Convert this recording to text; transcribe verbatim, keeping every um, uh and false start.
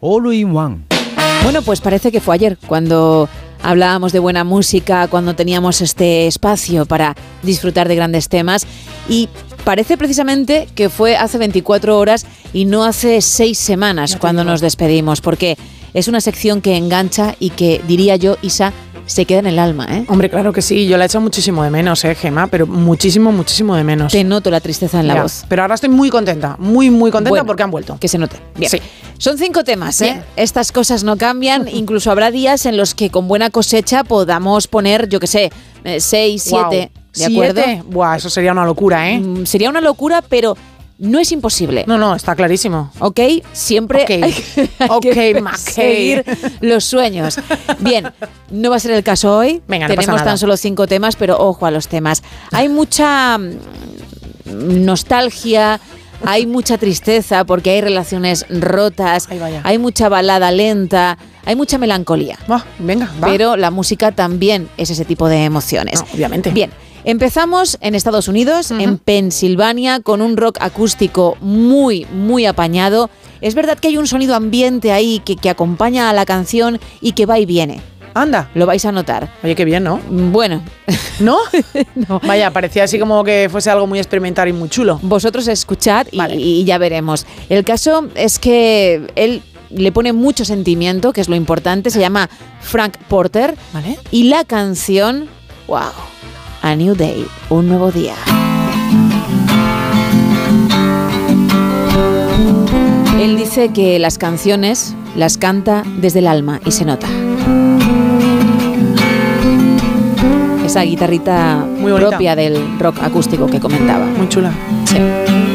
All in One. Bueno, pues parece que fue ayer cuando hablábamos de buena música, cuando teníamos este espacio para disfrutar de grandes temas, y parece precisamente que fue hace veinticuatro horas y no hace seis semanas cuando nos despedimos, porque es una sección que engancha y que, diría yo, Isa, se queda en el alma, ¿eh? Hombre, claro que sí, yo la he hecho muchísimo de menos, ¿eh, Gemma? Pero muchísimo, muchísimo de menos. Te noto la tristeza en la ya, voz. Pero ahora estoy muy contenta, muy, muy contenta Bueno, porque han vuelto. Que se note. Bien. Sí. Son cinco temas, ¿eh? Bien. Estas cosas no cambian. Incluso habrá días en los que con buena cosecha podamos poner, yo qué sé, eh, seis, siete. Wow. ¿De acuerdo? ¿Siete? Buah, eso sería una locura, ¿eh? Mm, sería una locura, pero no es imposible. No, no, está clarísimo. ¿Ok? Siempre Ok. hay que, hay Ok, que McKay. seguir los sueños. Bien, no va a ser el caso hoy. Venga, no Tenemos pasa nada. tan solo cinco temas, pero ojo a los temas. Hay mucha mm, nostalgia, hay mucha tristeza porque hay relaciones rotas, Ay, vaya. hay mucha balada lenta, hay mucha melancolía. Va, venga, va. Pero la música también es ese tipo de emociones. No, obviamente. Bien, empezamos en Estados Unidos, Uh-huh. en Pensilvania, con un rock acústico muy, muy apañado. Es verdad que hay un sonido ambiente ahí que, que acompaña a la canción y que va y viene. Anda. Lo vais a notar. Oye, qué bien, ¿no? Bueno, ¿No? no. Vaya, parecía así como que fuese algo muy experimental y muy chulo. Vosotros escuchad y, Vale. y ya veremos. El caso es que él le pone mucho sentimiento, que es lo importante. Se llama Frank Porter. ¿Vale? Y la canción, wow, A New Day, un nuevo día. Él dice que las canciones las canta desde el alma y se nota. Esa guitarrita Muy bonita. propia del rock acústico que comentaba. Muy chula. Sí.